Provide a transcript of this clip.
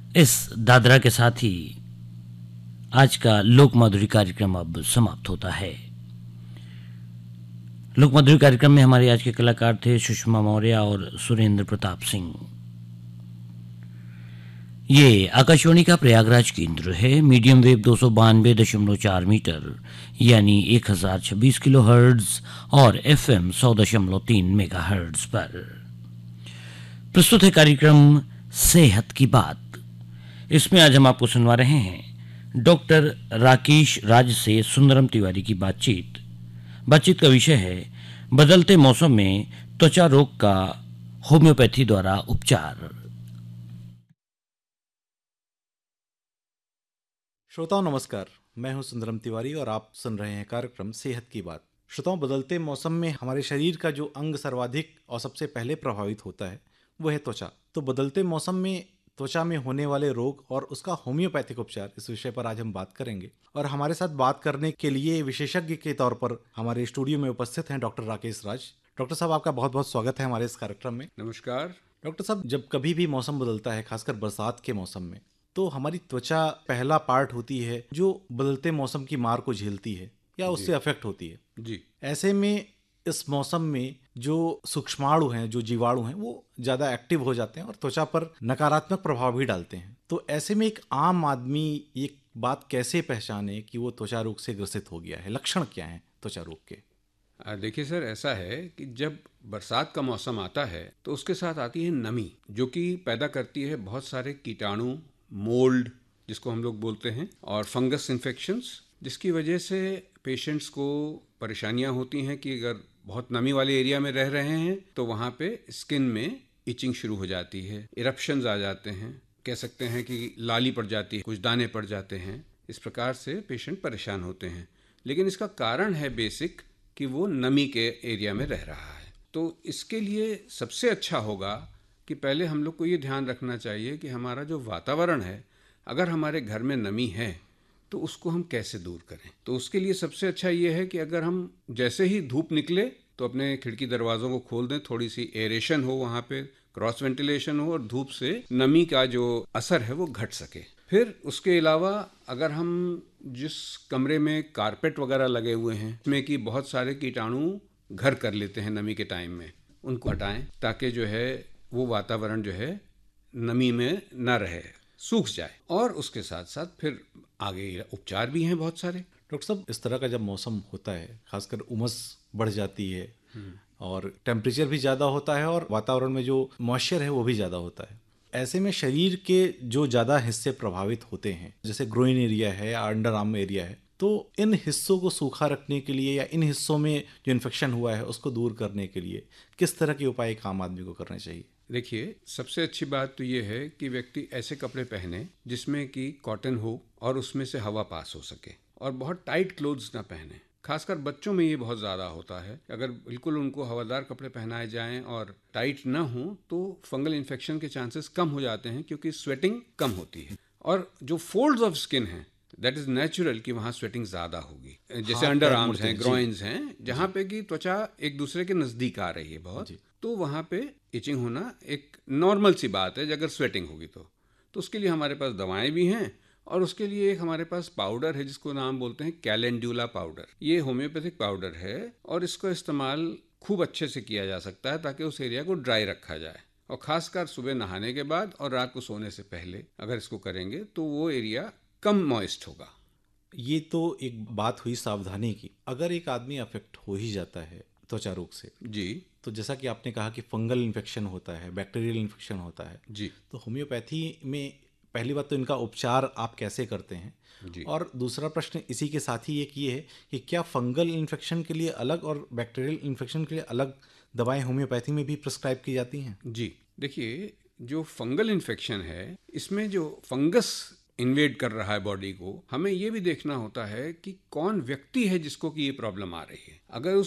इस दादरा के साथ ही आज का लोक माधुरी कार्यक्रम अब समाप्त होता है। लोक माधुरी कार्यक्रम में हमारे आज के कलाकार थे सुषमा मौर्य और सुरेंद्र प्रताप सिंह। ये आकाशवाणी का प्रयागराज केंद्र है। मीडियम वेव 292.4 मीटर यानी 1026 किलो हर्ट्ज और FM 100.3 मेगा हर्ट्ज पर प्रस्तुत है कार्यक्रम सेहत की बात। इसमें आज हम आपको सुनवा रहे हैं डॉक्टर राकेश राज से सुंदरम तिवारी की बातचीत का विषय है बदलते मौसम में त्वचा रोग का होम्योपैथी द्वारा उपचार। श्रोताओं नमस्कार, मैं हूं सुंदरम तिवारी और आप सुन रहे हैं कार्यक्रम सेहत की बात। श्रोताओं, बदलते मौसम में हमारे शरीर का जो अंग सर्वाधिक और सबसे पहले प्रभावित होता है वो है त्वचा। तो बदलते मौसम में त्वचा में होने वाले रोग और उसका होम्योपैथिक उपचार, इस विषय पर आज हम बात करेंगे। और हमारे साथ बात करने के लिए विशेषज्ञ के तौर पर हमारे स्टूडियो में उपस्थित हैं डॉक्टर राकेश राज। डॉक्टर साहब, आपका बहुत बहुत स्वागत है हमारे इस कार्यक्रम में। नमस्कार। डॉक्टर साहब, जब कभी भी मौसम बदलता है, खासकर बरसात के मौसम में, तो हमारी त्वचा पहला पार्ट होती है जो बदलते मौसम की मार को झेलती है या उससे अफेक्ट होती है। जी। ऐसे में इस मौसम में जो सूक्ष्माणु हैं, जो जीवाणु हैं, वो ज़्यादा एक्टिव हो जाते हैं और त्वचा पर नकारात्मक प्रभाव भी डालते हैं। तो ऐसे में एक आम आदमी ये बात कैसे पहचाने कि वो त्वचा रोग से ग्रसित हो गया है? लक्षण क्या हैं त्वचा रोग के? देखिए सर, ऐसा है कि जब बरसात का मौसम आता है तो उसके साथ आती है नमी, जो कि पैदा करती है बहुत सारे कीटाणु, मोल्ड जिसको हम लोग बोलते हैं, और फंगस इन्फेक्शंस, जिसकी वजह से पेशेंट्स को परेशानियां होती हैं कि अगर बहुत नमी वाले एरिया में रह रहे हैं तो वहाँ पे स्किन में इचिंग शुरू हो जाती है, इरप्शंस आ जाते हैं, कह सकते हैं कि लाली पड़ जाती है, कुछ दाने पड़ जाते हैं। इस प्रकार से पेशेंट परेशान होते हैं। लेकिन इसका कारण है बेसिक कि वो नमी के एरिया में रह रहा है। तो इसके लिए सबसे अच्छा होगा कि पहले हम लोग को ये ध्यान रखना चाहिए कि हमारा जो वातावरण है, अगर हमारे घर में नमी है तो उसको हम कैसे दूर करें। तो उसके लिए सबसे अच्छा ये है कि अगर हम जैसे ही धूप निकले तो अपने खिड़की दरवाज़ों को खोल दें, थोड़ी सी एरेशन हो, वहाँ पे क्रॉस वेंटिलेशन हो और धूप से नमी का जो असर है वो घट सके। फिर उसके अलावा अगर हम जिस कमरे में कारपेट वगैरह लगे हुए हैं, उसमें कि बहुत सारे कीटाणु घर कर लेते हैं नमी के टाइम में, उनको हटाएं ताकि जो है वो वातावरण जो है नमी में ना रहे, सूख जाए। और उसके साथ साथ फिर आगे उपचार भी हैं बहुत सारे। डॉक्टर साहब, इस तरह का जब मौसम होता है, खासकर उमस बढ़ जाती है और टेम्परेचर भी ज़्यादा होता है और वातावरण में जो मॉइस्चर है वो भी ज़्यादा होता है, ऐसे में शरीर के जो ज़्यादा हिस्से प्रभावित होते हैं, जैसे ग्रोइन एरिया है या अंडर आर्म एरिया है, तो इन हिस्सों को सूखा रखने के लिए या इन हिस्सों में जो इन्फेक्शन हुआ है उसको दूर करने के लिए किस तरह के उपाय एक आम आदमी को करने चाहिए? देखिए, सबसे अच्छी बात तो ये है कि व्यक्ति ऐसे कपड़े पहने जिसमें कि कॉटन हो और उसमें से हवा पास हो सके, और बहुत टाइट क्लोथ्स ना पहने। खासकर बच्चों में ये बहुत ज़्यादा होता है। अगर बिल्कुल उनको हवादार कपड़े पहनाए जाएं और टाइट ना हो तो फंगल इन्फेक्शन के चांसेस कम हो जाते हैं, क्योंकि स्वेटिंग कम होती है। और जो फोल्ड्स ऑफ स्किन हैं, दैट इज़ नेचुरल कि वहाँ स्वेटिंग ज़्यादा होगी। जैसे अंडर आर्म्स हैं, ग्रोइन्स हैं, जहाँ पे कि त्वचा एक दूसरे के नज़दीक आ रही है बहुत, तो वहाँ पे इचिंग होना एक नॉर्मल सी बात है अगर स्वेटिंग होगी तो उसके लिए हमारे पास दवाएं भी हैं। और उसके लिए एक हमारे पास पाउडर है जिसको नाम बोलते हैं कैलेंडुला पाउडर। ये होम्योपैथिक पाउडर है और इसको इस्तेमाल खूब अच्छे से किया जा सकता है ताकि उस एरिया को ड्राई रखा जाए। और ख़ासकर सुबह नहाने के बाद और रात को सोने से पहले अगर इसको करेंगे तो वो एरिया कम मॉइस्ट होगा। ये तो एक बात हुई सावधानी की। अगर एक आदमी अफेक्ट हो ही जाता है त्वचा रोग से, जी तो जैसा कि आपने कहा कि फंगल इन्फेक्शन होता है, बैक्टीरियल इन्फेक्शन होता है, जी तो होम्योपैथी में पहली बात तो इनका उपचार आप कैसे करते हैं? जी और दूसरा प्रश्न इसी के साथ ही एक ये है कि क्या फंगल इन्फेक्शन के लिए अलग और बैक्टीरियल इन्फेक्शन के लिए अलग दवाएं होम्योपैथी में भी प्रिस्क्राइब की जाती हैं? जी। देखिए, जो फंगल इन्फेक्शन है, इसमें जो फंगस इन्वेड कर रहा है बॉडी को, हमें ये भी देखना होता है कि कौन व्यक्ति है जिसको कि ये प्रॉब्लम आ रही है। अगर उस